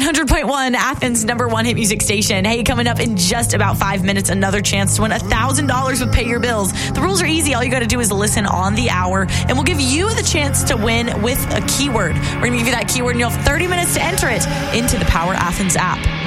100.1, Athens' number one hit music station. Hey, coming up in just about 5 minutes, another chance to win $1,000 with Pay Your Bills. The rules are easy. All you got to do is listen on the hour, and we'll give you the chance to win with a keyword. We're going to give you that keyword, and you'll have 30 minutes to enter it into the Power Athens app.